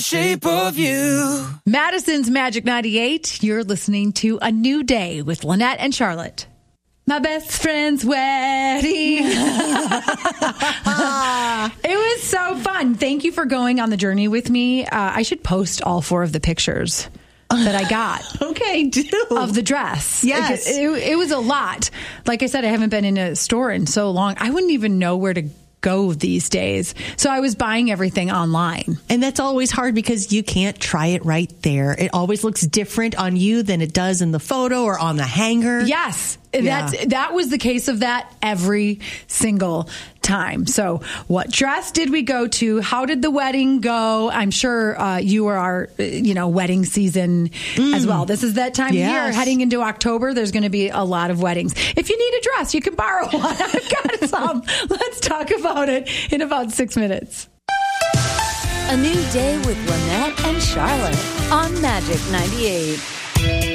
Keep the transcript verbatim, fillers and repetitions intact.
Shape of You. Madison's Magic ninety-eight. You're listening to A New Day with Lynette and Charlotte. My best friend's wedding. It was so fun. Thank you for going on the journey with me. Uh, I should post all four of the pictures that I got. Okay, do. Of the dress. Yes. It, it, it was a lot. Like I said, I haven't been in a store in so long. I wouldn't even know where to go these days. So I was buying everything online. And that's always hard because you can't try it right there. It always looks different on you than it does in the photo or on the hanger. Yes. Yeah. That's, that was the case of that every single time. So what dress did we go to? How did the wedding go? I'm sure uh, you are our, you know, wedding season mm. as well. This is that time yes. of year. Heading into October, there's going to be a lot of weddings. If you need a dress, you can borrow one. I've got some. Let's talk about it in about six minutes. A New Day with Lynette and Charlotte on Magic ninety-eight.